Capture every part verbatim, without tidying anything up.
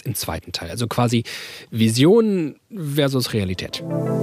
erst im zweiten Teil. Also quasi Vision versus Realität.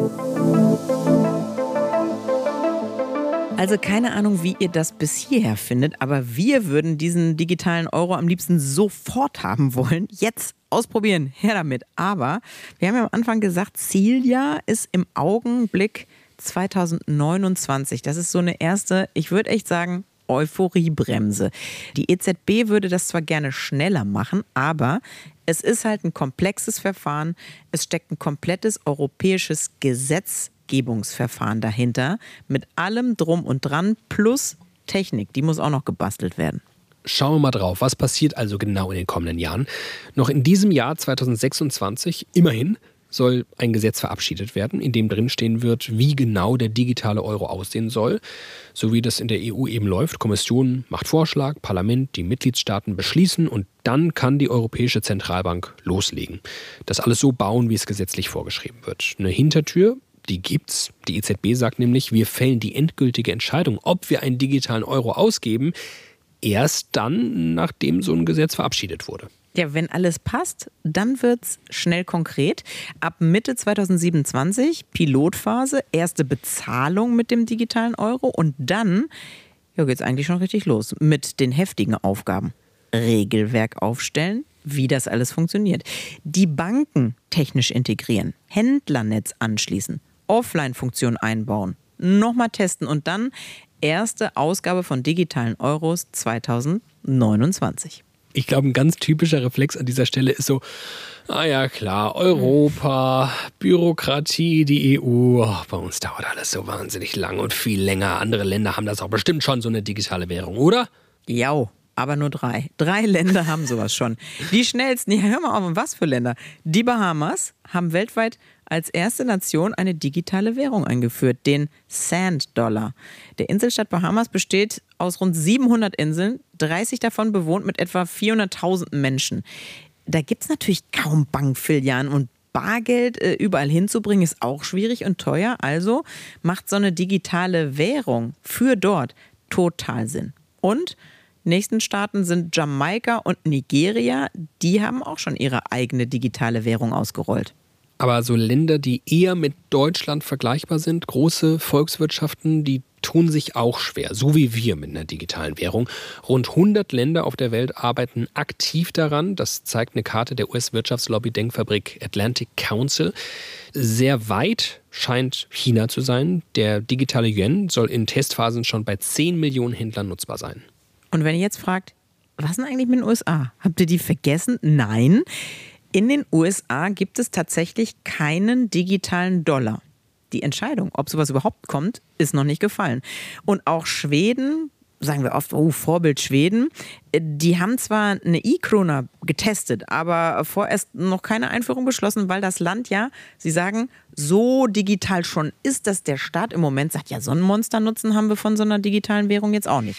Also keine Ahnung, wie ihr das bis hierher findet, aber wir würden diesen digitalen Euro am liebsten sofort haben wollen. Jetzt ausprobieren, her damit. Aber wir haben ja am Anfang gesagt, Zieljahr ist im Augenblick zwanzig neunundzwanzig. Das ist so eine erste, ich würde echt sagen, Euphoriebremse. Die E Z B würde das zwar gerne schneller machen, aber es ist halt ein komplexes Verfahren. Es steckt ein komplettes europäisches Gesetzgebungsverfahren dahinter mit allem drum und dran plus Technik. Die muss auch noch gebastelt werden. Schauen wir mal drauf, was passiert also genau in den kommenden Jahren. Noch in diesem Jahr zwanzig sechsundzwanzig, immerhin, soll ein Gesetz verabschiedet werden, in dem drinstehen wird, wie genau der digitale Euro aussehen soll. So wie das in der E U eben läuft. Kommission macht Vorschlag, Parlament, die Mitgliedstaaten beschließen und dann kann die Europäische Zentralbank loslegen. Das alles so bauen, wie es gesetzlich vorgeschrieben wird. Eine Hintertür, die gibt's. Die E Z B sagt nämlich, wir fällen die endgültige Entscheidung, ob wir einen digitalen Euro ausgeben, erst dann, nachdem so ein Gesetz verabschiedet wurde. Ja, wenn alles passt, dann wird's schnell konkret. Ab Mitte zwanzig siebenundzwanzig Pilotphase, erste Bezahlung mit dem digitalen Euro und dann ja, geht's eigentlich schon richtig los mit den heftigen Aufgaben. Regelwerk aufstellen, wie das alles funktioniert. Die Banken technisch integrieren, Händlernetz anschließen, Offline-Funktionen einbauen, nochmal testen und dann erste Ausgabe von digitalen Euros zwanzig neunundzwanzig. Ich glaube, ein ganz typischer Reflex an dieser Stelle ist so, ah ja klar, Europa, Bürokratie, die E U, oh, bei uns dauert alles so wahnsinnig lang und viel länger. Andere Länder haben das auch bestimmt schon, so eine digitale Währung, oder? Ja, aber nur drei. Drei Länder haben sowas schon. Die schnellsten, ja hör mal auf, was für Länder? Die Bahamas haben weltweit als erste Nation eine digitale Währung eingeführt, den Sand-Dollar. Der Inselstaat Bahamas besteht aus rund siebenhundert Inseln, dreißig davon bewohnt mit etwa vierhunderttausend Menschen. Da gibt es natürlich kaum Bankfilialen und Bargeld äh, überall hinzubringen ist auch schwierig und teuer. Also macht so eine digitale Währung für dort total Sinn. Und nächsten Staaten sind Jamaika und Nigeria. Die haben auch schon ihre eigene digitale Währung ausgerollt. Aber so Länder, die eher mit Deutschland vergleichbar sind, große Volkswirtschaften, die tun sich auch schwer, so wie wir mit einer digitalen Währung. Rund hundert Länder auf der Welt arbeiten aktiv daran. Das zeigt eine Karte der U S-Wirtschaftslobby-Denkfabrik Atlantic Council. Sehr weit scheint China zu sein. Der digitale Yuan soll in Testphasen schon bei zehn Millionen Händlern nutzbar sein. Und wenn ihr jetzt fragt, was denn eigentlich mit den U S A? Habt ihr die vergessen? Nein. In den U S A gibt es tatsächlich keinen digitalen Dollar. Die Entscheidung, ob sowas überhaupt kommt, ist noch nicht gefallen. Und auch Schweden, sagen wir oft, oh, Vorbild Schweden, die haben zwar eine E-Krona getestet, aber vorerst noch keine Einführung beschlossen, weil das Land ja, sie sagen, so digital schon ist, dass der Staat im Moment sagt, ja, so einen Monsternutzen haben wir von so einer digitalen Währung jetzt auch nicht.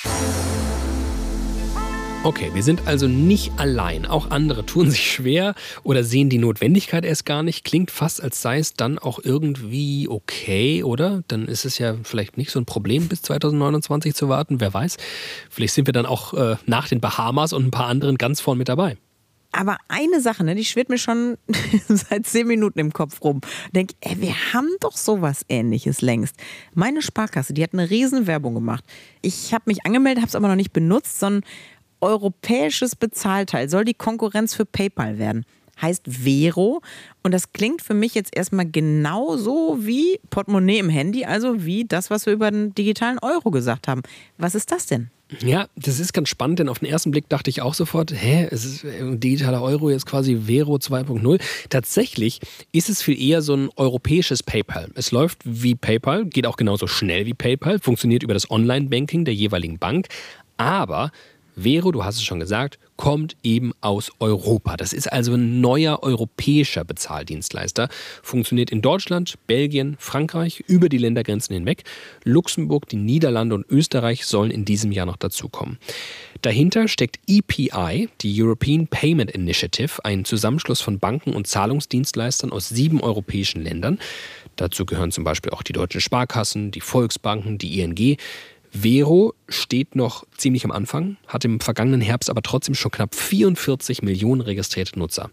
Okay, wir sind also nicht allein. Auch andere tun sich schwer oder sehen die Notwendigkeit erst gar nicht. Klingt fast, als sei es dann auch irgendwie okay, oder? Dann ist es ja vielleicht nicht so ein Problem, bis zwanzig neunundzwanzig zu warten. Wer weiß. Vielleicht sind wir dann auch äh, nach den Bahamas und ein paar anderen ganz vorn mit dabei. Aber eine Sache, ne, die schwirrt mir schon seit zehn Minuten im Kopf rum. Ich denke, ey, wir haben doch sowas Ähnliches längst. Meine Sparkasse, die hat eine riesen Werbung gemacht. Ich habe mich angemeldet, habe es aber noch nicht benutzt, sondern europäisches Bezahlteil soll die Konkurrenz für PayPal werden. Heißt Vero und das klingt für mich jetzt erstmal genauso wie Portemonnaie im Handy, also wie das, was wir über den digitalen Euro gesagt haben. Was ist das denn? Ja, das ist ganz spannend, denn auf den ersten Blick dachte ich auch sofort, hä, es ist ein digitaler Euro, jetzt quasi Vero zwei Punkt null. Tatsächlich ist es viel eher so ein europäisches PayPal. Es läuft wie PayPal, geht auch genauso schnell wie PayPal, funktioniert über das Online-Banking der jeweiligen Bank, aber Vero, du hast es schon gesagt, kommt eben aus Europa. Das ist also ein neuer europäischer Bezahldienstleister. Funktioniert in Deutschland, Belgien, Frankreich, über die Ländergrenzen hinweg. Luxemburg, die Niederlande und Österreich sollen in diesem Jahr noch dazukommen. Dahinter steckt E P I, die European Payment Initiative, ein Zusammenschluss von Banken und Zahlungsdienstleistern aus sieben europäischen Ländern. Dazu gehören zum Beispiel auch die deutschen Sparkassen, die Volksbanken, die I N G. Vero steht noch ziemlich am Anfang, hat im vergangenen Herbst aber trotzdem schon knapp vierundvierzig Millionen registrierte Nutzer.